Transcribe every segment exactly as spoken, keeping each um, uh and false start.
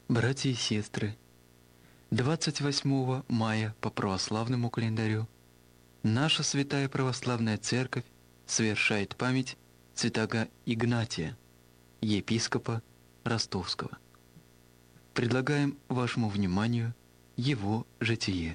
Братья и сестры, двадцать восьмого мая по православному календарю наша Святая Православная Церковь совершает память святаго Игнатия, епископа Ростовского. Предлагаем вашему вниманию его житие.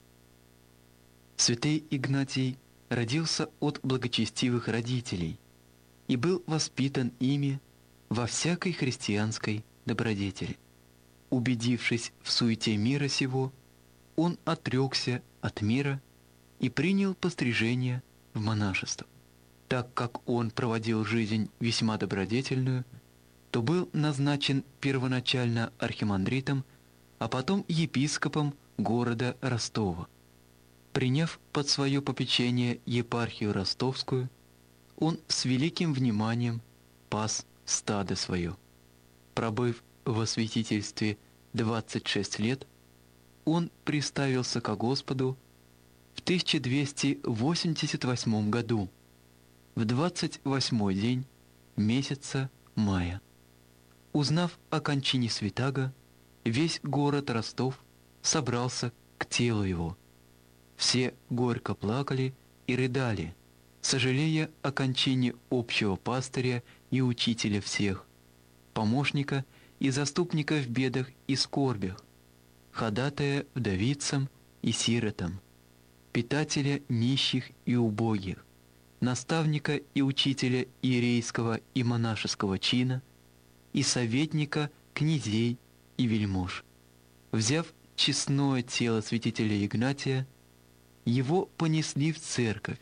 Святый Игнатий родился от благочестивых родителей и был воспитан ими во всякой христианской добродетели. Убедившись в суете мира сего, он отрекся от мира и принял пострижение в монашество. Так как он проводил жизнь весьма добродетельную, то был назначен первоначально архимандритом, а потом епископом города Ростова. Приняв под свое попечение епархию ростовскую, он с великим вниманием пас стадо свое. Пробыв во святительстве двадцать шесть лет, он приставился ко Господу в тысяча двести восемьдесят восьмом году, в двадцать восьмой день месяца мая. Узнав о кончине святаго, весь город Ростов собрался к телу его. Все горько плакали и рыдали, сожалея о кончине общего пастыря и учителя всех, помощника и заступника в бедах и скорбях, ходатая вдовицам и сиротам, питателя нищих и убогих, наставника и учителя иерейского и монашеского чина, и советника князей и вельмож. Взяв честное тело святителя Игнатия, его понесли в церковь,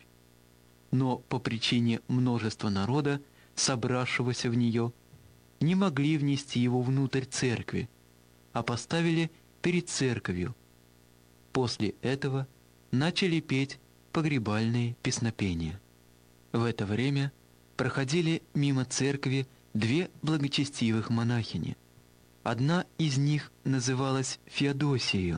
но по причине множества народа, собравшегося в нее, не могли внести его внутрь церкви, а поставили перед церковью. После этого начали петь погребальные песнопения. В это время проходили мимо церкви две благочестивых монахини. Одна из них называлась Феодосией.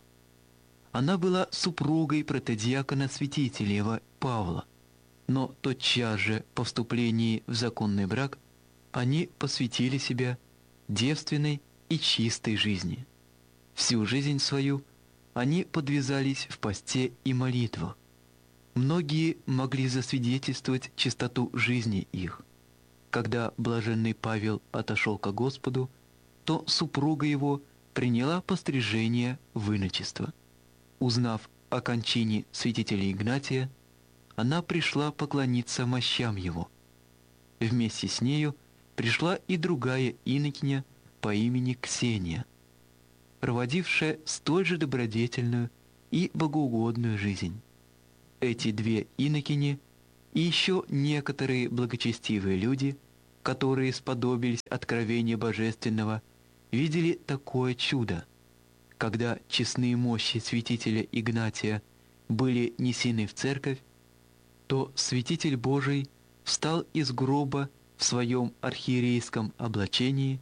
Она была супругой протодиакона Святителева Павла, но тотчас же по вступлении в законный брак они посвятили себя девственной и чистой жизни. Всю жизнь свою они подвязались в посте и молитвах. Многие могли засвидетельствовать чистоту жизни их. Когда блаженный Павел отошел ко Господу, то супруга его приняла пострижение в иночество. Узнав о кончине святителя Игнатия, она пришла поклониться мощам его. Вместе с нею пришла и другая инокиня по имени Ксения, проводившая столь же добродетельную и богоугодную жизнь. Эти две инокини и еще некоторые благочестивые люди, которые сподобились откровения божественного, видели такое чудо. Когда честные мощи святителя Игнатия были несены в церковь, то святитель Божий встал из гроба в своем архиерейском облачении,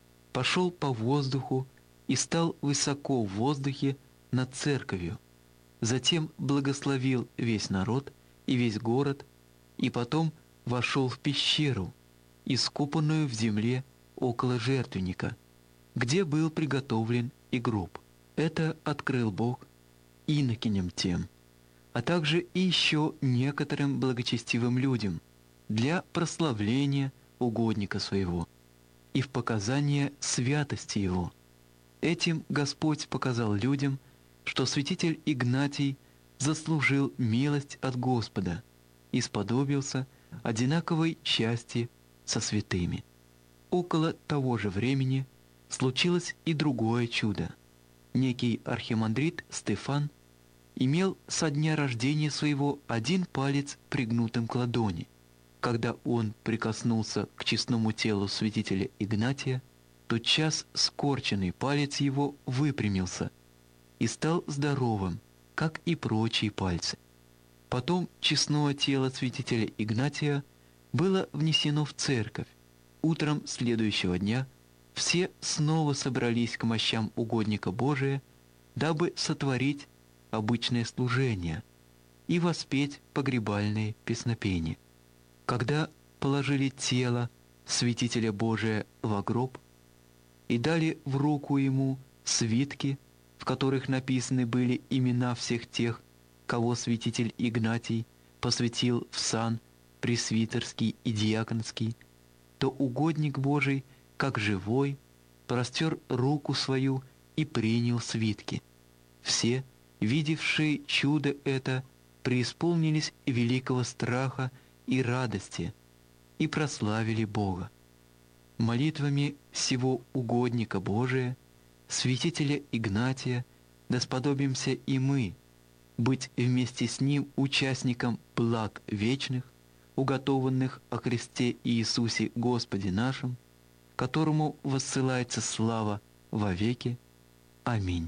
пошел по воздуху и стал высоко в воздухе над церковью, затем благословил весь народ и весь город, и потом вошел в пещеру, ископанную в земле около жертвенника, где был приготовлен и гроб. Это открыл Бог инокиням тем, а также и еще некоторым благочестивым людям для прославления угодника своего и в показание святости его. Этим Господь показал людям, что святитель Игнатий заслужил милость от Господа и сподобился одинаковой части со святыми. Около того же времени случилось и другое чудо. Некий архимандрит Стефан имел со дня рождения своего один палец пригнутым к ладони. Когда он прикоснулся к честному телу святителя Игнатия, тотчас скорченный палец его выпрямился и стал здоровым, как и прочие пальцы. Потом честное тело святителя Игнатия было внесено в церковь. Утром следующего дня все снова собрались к мощам угодника Божия, дабы сотворить обычное служение и воспеть погребальные песнопения. Когда положили тело святителя Божия во гроб, и дали в руку ему свитки, в которых написаны были имена всех тех, кого святитель Игнатий посвятил в сан пресвитерский и диаконский, то угодник Божий, как живой, простер руку свою и принял свитки. Все, видевшие чудо это, преисполнились великого страха и радости и прославили Бога. Молитвами сего угодника Божия, святителя Игнатия, да сподобимся и мы быть вместе с ним участником благ вечных, уготованных о Христе Иисусе Господе нашим, которому воссылается слава во веки. Аминь.